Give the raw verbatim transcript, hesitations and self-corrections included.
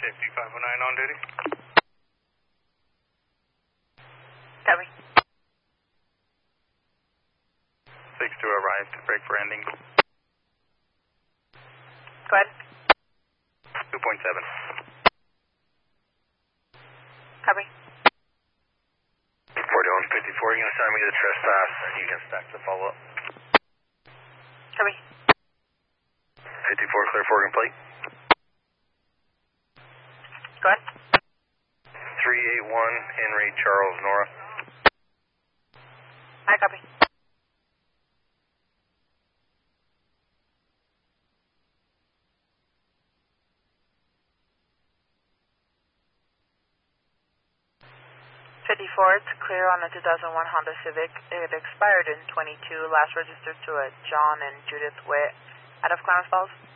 Safety five oh nine on duty. Copy. six two arrived, break for ending. Go ahead. two point seven. Copy. forty-one fifty-four, you can assign me the trespass and you can stack the follow-up. Copy. fifty-four, clear forward and plate. Go ahead. three eight one, Henry Charles Nora. I copy. fifty-four, it's clear on the two thousand one Honda Civic. It expired in twenty-two, last registered to a John and Judith Witt out of Klamath Falls.